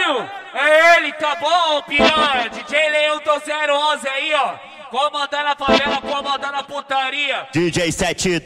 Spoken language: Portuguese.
Caralho! É ele, tá bom, piranha? DJ Leão do 011 aí, ó. Comandando a favela, comandando a putaria. DJ 72